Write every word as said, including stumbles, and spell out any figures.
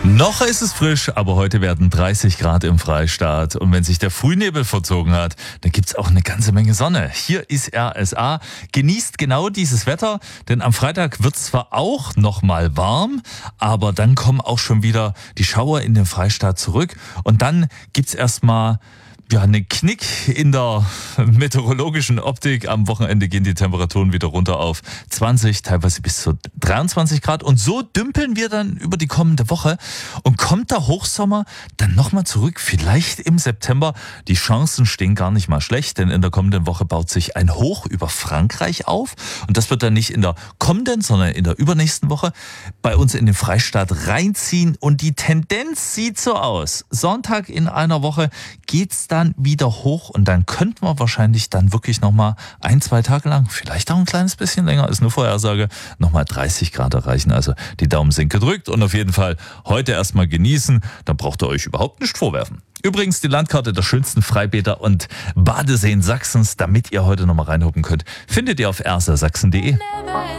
Noch ist es frisch, aber heute werden dreißig Grad im Freistaat. Und wenn sich der Frühnebel verzogen hat, dann gibt's auch eine ganze Menge Sonne. Hier ist R S A. Genießt genau dieses Wetter, denn am Freitag wird's zwar auch noch mal warm, aber dann kommen auch schon wieder die Schauer in den Freistaat zurück. Und dann gibt's erstmal ja, einen Knick in der meteorologischen Optik. Am Wochenende gehen die Temperaturen wieder runter auf zwanzig, teilweise bis zu dreiundzwanzig Grad. Und so dümpeln wir dann über die kommende Woche. Und kommt der Hochsommer dann nochmal zurück, vielleicht im September. Die Chancen stehen gar nicht mal schlecht, denn in der kommenden Woche baut sich ein Hoch über Frankreich auf. Und das wird dann nicht in der kommenden, sondern in der übernächsten Woche bei uns in den Freistaat reinziehen. Und die Tendenz sieht so aus. Sonntag in einer Woche geht's dann dann wieder hoch und dann könnten wir wahrscheinlich dann wirklich nochmal ein, zwei Tage lang, vielleicht auch ein kleines bisschen länger, ist eine Vorhersage, nochmal dreißig Grad erreichen. Also die Daumen sind gedrückt und auf jeden Fall heute erstmal genießen, dann braucht ihr euch überhaupt nicht vorwerfen. Übrigens die Landkarte der schönsten Freibäder und Badeseen Sachsens, damit ihr heute nochmal reinhuppen könnt, findet ihr auf r s a sachsen punkt d e.